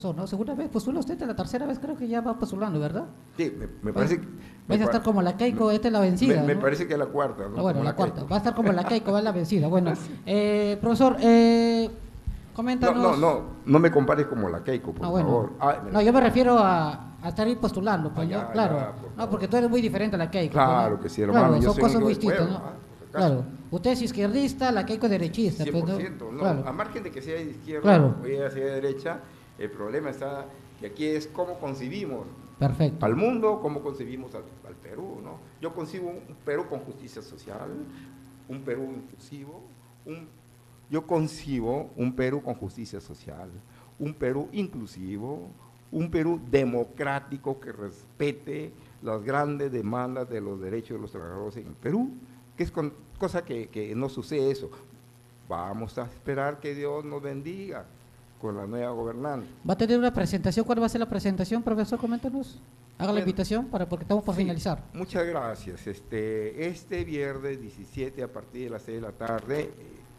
¿no? Segunda vez postula usted, es la tercera vez creo que ya va postulando, ¿verdad? Sí, me parece que... Vais a estar como la Keiko, esta es la vencida, me ¿no? parece que es la cuarta, ¿no? Ah, bueno, Como la cuarta. Keiko. Va a estar como la Keiko, va a la vencida. Bueno, profesor, coméntanos. No me compares como la Keiko, por Ah, bueno. favor. No, yo me refiero a estar ahí postulando, pues, ¿no? Ya, Claro. ya, por No, favor. porque tú eres muy diferente a la Keiko. Claro pues, ¿no? que sí, hermano, Claro, yo son soy cosas un muy hijo del distintas, pueblo, ¿no? por si acaso. Claro. Usted es izquierdista, la Keiko es derechista, pues, ¿no? 100%, ¿no? Claro. A margen de que sea de izquierda Claro. o sea de derecha, el problema está, y aquí es cómo concebimos Perfecto. al mundo, cómo concebimos al Perú, ¿no? Yo concibo un Perú con justicia social, un Perú inclusivo, yo concibo un Perú con justicia social, un Perú inclusivo, un Perú democrático que respete las grandes demandas de los derechos de los trabajadores en el Perú, que es cosa que no sucede eso. Vamos a esperar que Dios nos bendiga con la nueva gobernante. ¿Va a tener una presentación? ¿Cuál va a ser la presentación, profesor? Coméntanos. Haga la invitación porque estamos por finalizar. Muchas gracias. Este viernes 17 a partir de las 6 de la tarde,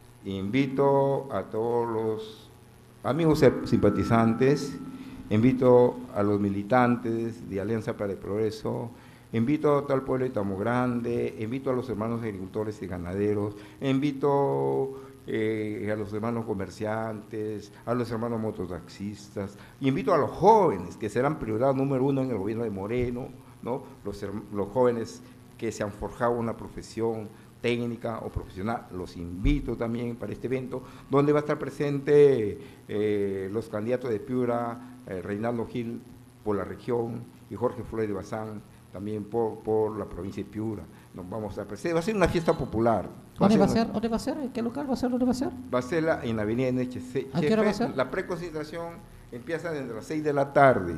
invito a todos los amigos simpatizantes, invito a los militantes de Alianza para el Progreso, invito a todo el pueblo de Tamo Grande, invito a los hermanos agricultores y ganaderos, invito a los hermanos comerciantes, a los hermanos mototaxistas, y invito a los jóvenes, que serán prioridad número uno en el gobierno de Moreno, ¿no? Los jóvenes que se han forjado una profesión técnica o profesional, los invito también para este evento, donde va a estar presente los candidatos de Piura, Reinaldo Gil por la región y Jorge Flores de Bazán también por la provincia de Piura. Nos vamos a estar presentes. Va a ser una fiesta popular. ¿Dónde va a ser? ¿Dónde va a ser? ¿En qué local va a ser? ¿Dónde va a ser? Va a ser en la avenida NHC. ¿A qué hora va a ser? La preconcentración empieza desde las 6 de la tarde,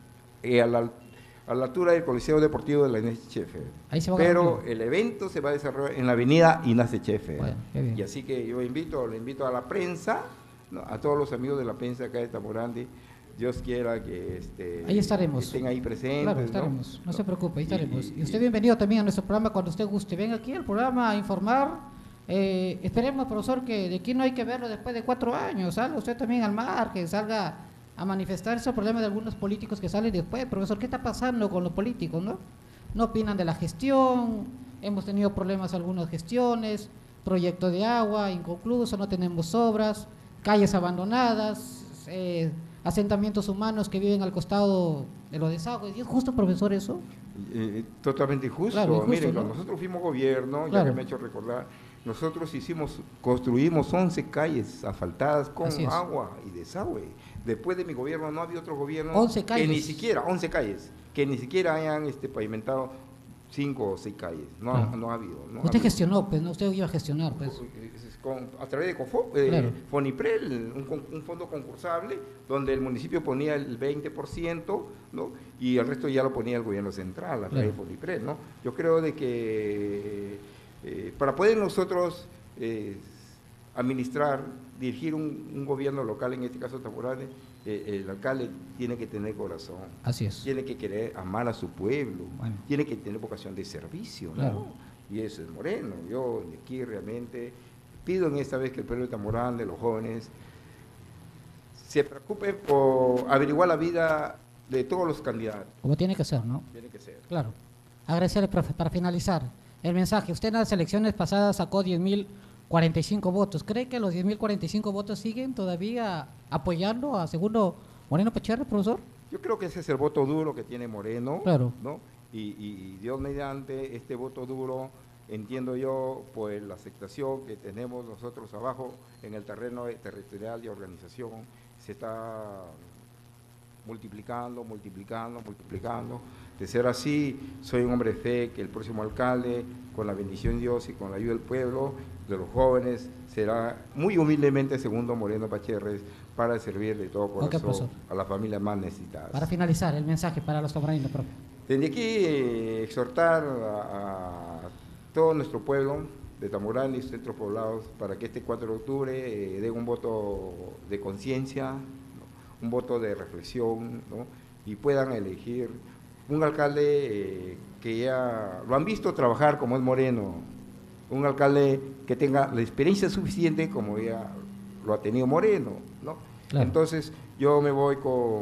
a la altura del Coliseo Deportivo de la NHF. Ahí se va a Pero reunir. el evento se va a desarrollar en la avenida Ignacio Chefe. Bueno, qué bien. Y así que yo le invito a la prensa, ¿no? A todos los amigos de la prensa acá de Tamo Grande. Dios quiera que ahí estaremos. estén ahí presentes. Claro, estaremos. No se preocupe, ahí estaremos. Y usted y- bienvenido también a nuestro programa cuando usted guste. Venga aquí al programa a informar. Esperemos, profesor, que de aquí no hay que verlo después de 4 años. Salga usted también al margen, salga a manifestarse el problema de algunos políticos que salen después. Profesor, ¿qué está pasando con los políticos, no? No opinan de la gestión, hemos tenido problemas algunas gestiones, proyecto de agua inconcluso, no tenemos obras, calles abandonadas, asentamientos humanos que viven al costado de los desagües. ¿Y es justo, profesor, eso? Totalmente injusto. Claro, injusto, Miren, ¿no? cuando nosotros fuimos gobierno, ya Claro. que me ha hecho recordar, nosotros construimos 11 calles asfaltadas con Así es. agua y desagüe. Después de mi gobierno no había otro gobierno 11 que ni calles. siquiera, 11 calles, que ni siquiera hayan pavimentado 5 o 6 calles. No, Claro. no ha habido. No ha Usted habido. gestionó, pues, ¿no? Usted iba a gestionar, pues. A través de Claro. Foniprel, un fondo concursable, donde el municipio ponía el 20%, ¿no? Y el resto ya lo ponía el gobierno central, a través de Foniprel, ¿no? Yo creo de que para poder nosotros administrar, dirigir un gobierno local, en este caso Tamo Grande, el alcalde tiene que tener corazón. Así es. Tiene que querer amar a su pueblo, Bueno. tiene que tener vocación de servicio, ¿no? Claro. Y eso es Moreno. Yo de aquí realmente pido en esta vez que el pueblo de Tamo Grande, los jóvenes, se preocupen por averiguar la vida de todos los candidatos. Como tiene que ser, ¿no? Tiene que ser. Claro. Agradecerle, profe, para finalizar. El mensaje, usted en las elecciones pasadas sacó 10.045 votos. ¿Cree que los 10.045 votos siguen todavía apoyando a segundo Moreno Pecharre, profesor? Yo creo que ese es el voto duro que tiene Moreno, Claro. ¿no? Y Dios mediante este voto duro, entiendo yo, pues la aceptación que tenemos nosotros abajo en el terreno territorial de organización se está multiplicando. De ser así, soy un hombre de fe que el próximo alcalde, con la bendición de Dios y con la ayuda del pueblo, de los jóvenes, será muy humildemente segundo Moreno Pacherres para servir de todo corazón profesor. a las familias más necesitadas. Para finalizar, el mensaje para los tamoraneños, profe. Desde aquí exhortar a todo nuestro pueblo de Tamo Grande y sus centros poblados para que este 4 de octubre den un voto de conciencia, ¿no? Un voto de reflexión, ¿no? Y puedan elegir un alcalde que ya lo han visto trabajar como es Moreno, un alcalde que tenga la experiencia suficiente como ya lo ha tenido Moreno, ¿no? Claro. Entonces, Yo me voy con